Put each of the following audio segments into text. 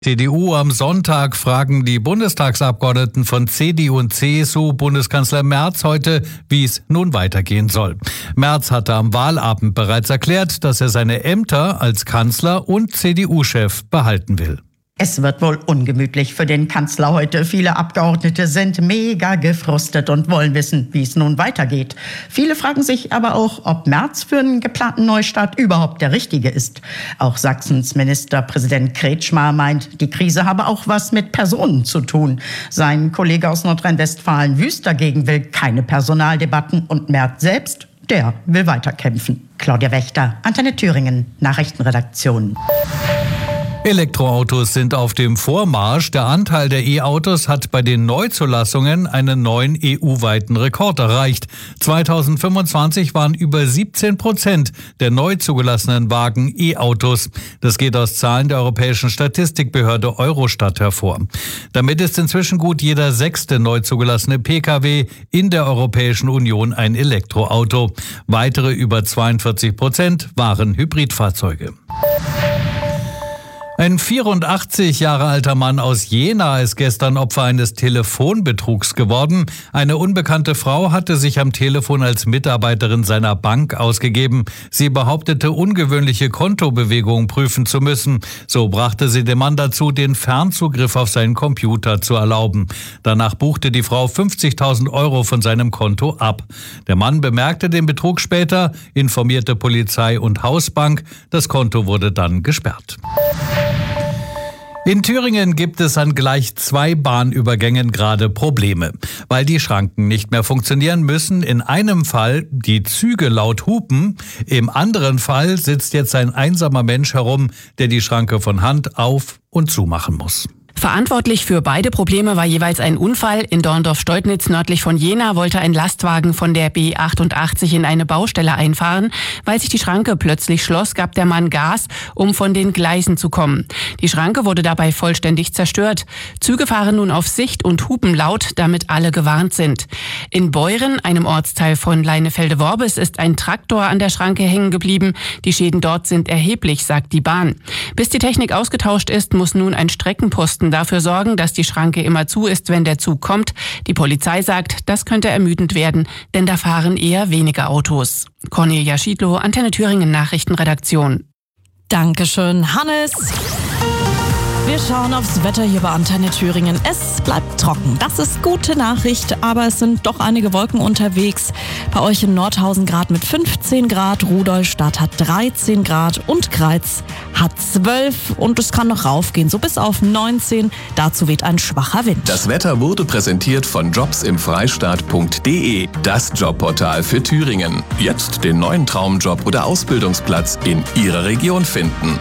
CDU am Sonntag fragen die Bundestagsabgeordneten von CDU und CSU Bundeskanzler Merz heute, wie es nun weitergehen soll. Merz hatte am Wahlabend bereits erklärt, dass er seine Ämter als Kanzler und CDU-Chef behalten will. Es wird wohl ungemütlich für den Kanzler heute. Viele Abgeordnete sind mega gefrustet und wollen wissen, wie es nun weitergeht. Viele fragen sich aber auch, ob Merz für einen geplanten Neustart überhaupt der Richtige ist. Auch Sachsens Ministerpräsident Kretschmer meint, die Krise habe auch was mit Personen zu tun. Sein Kollege aus Nordrhein-Westfalen Wüst dagegen will keine Personaldebatten und Merz selbst, der will weiterkämpfen. Claudia Wächter, Antenne Thüringen, Nachrichtenredaktion. Elektroautos sind auf dem Vormarsch. Der Anteil der E-Autos hat bei den Neuzulassungen einen neuen EU-weiten Rekord erreicht. 2025 waren über 17% der neu zugelassenen Wagen E-Autos. Das geht aus Zahlen der europäischen Statistikbehörde Eurostat hervor. Damit ist inzwischen gut jeder 6. neu zugelassene Pkw in der Europäischen Union ein Elektroauto. Weitere über 42% waren Hybridfahrzeuge. Ein 84 Jahre alter Mann aus Jena ist gestern Opfer eines Telefonbetrugs geworden. Eine unbekannte Frau hatte sich am Telefon als Mitarbeiterin seiner Bank ausgegeben. Sie behauptete, ungewöhnliche Kontobewegungen prüfen zu müssen. So brachte sie den Mann dazu, den Fernzugriff auf seinen Computer zu erlauben. Danach buchte die Frau 50.000 € von seinem Konto ab. Der Mann bemerkte den Betrug später, informierte Polizei und Hausbank. Das Konto wurde dann gesperrt. In Thüringen gibt es an gleich 2 Bahnübergängen gerade Probleme. Weil die Schranken nicht mehr funktionieren, müssen in einem Fall die Züge laut hupen. Im anderen Fall sitzt jetzt ein einsamer Mensch herum, der die Schranke von Hand auf- und zumachen muss. Verantwortlich für beide Probleme war jeweils ein Unfall. In Dorndorf-Steutnitz nördlich von Jena wollte ein Lastwagen von der B88 in eine Baustelle einfahren. Weil sich die Schranke plötzlich schloss, gab der Mann Gas, um von den Gleisen zu kommen. Die Schranke wurde dabei vollständig zerstört. Züge fahren nun auf Sicht und hupen laut, damit alle gewarnt sind. In Beuren, einem Ortsteil von Leinefelde-Worbis, ist ein Traktor an der Schranke hängen geblieben. Die Schäden dort sind erheblich, sagt die Bahn. Bis die Technik ausgetauscht ist, muss nun ein Streckenposten dafür sorgen, dass die Schranke immer zu ist, wenn der Zug kommt. Die Polizei sagt, das könnte ermüdend werden, denn da fahren eher wenige Autos. Cornelia Schiedlow, Antenne Thüringen Nachrichtenredaktion. Dankeschön, Hannes. Wir schauen aufs Wetter hier bei Antenne Thüringen. Es bleibt trocken. Das ist gute Nachricht, aber es sind doch einige Wolken unterwegs. Bei euch in Nordhausen gerade mit 15 Grad, Rudolstadt hat 13 Grad und Kreiz hat 12 und es kann noch raufgehen, so bis auf 19. Dazu weht ein schwacher Wind. Das Wetter wurde präsentiert von jobsimfreistaat.de, das Jobportal für Thüringen. Jetzt den neuen Traumjob oder Ausbildungsplatz in Ihrer Region finden.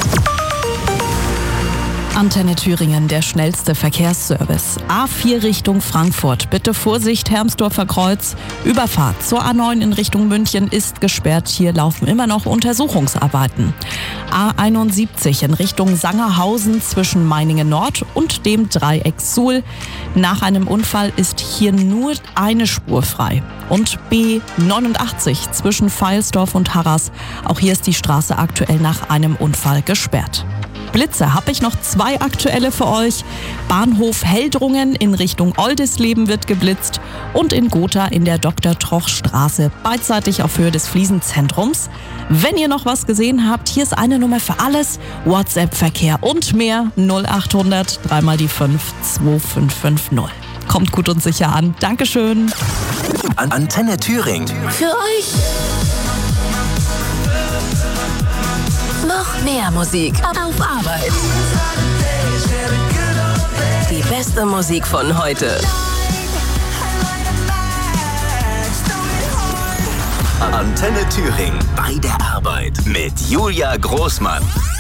Antenne Thüringen, der schnellste Verkehrsservice. A4 Richtung Frankfurt. Bitte Vorsicht, Hermsdorfer Kreuz. Überfahrt zur A9 in Richtung München ist gesperrt. Hier laufen immer noch Untersuchungsarbeiten. A71 in Richtung Sangerhausen zwischen Meiningen Nord und dem Dreieck Suhl. Nach einem Unfall ist hier nur eine Spur frei. Und B89 zwischen Veilsdorf und Harras. Auch hier ist die Straße aktuell nach einem Unfall gesperrt. Blitze habe ich noch 2 aktuelle für euch. Bahnhof Heldrungen in Richtung Oldisleben wird geblitzt und in Gotha in der Dr.-Troch-Straße, beidseitig auf Höhe des Fliesenzentrums. Wenn ihr noch was gesehen habt, hier ist eine Nummer für alles. WhatsApp-Verkehr und mehr 0800 3 mal die 5 2550. Kommt gut und sicher an. Dankeschön. Antenne Thüringen. Für euch. Noch mehr Musik auf Arbeit. Die beste Musik von heute. Antenne Thüringen bei der Arbeit mit Julia Großmann.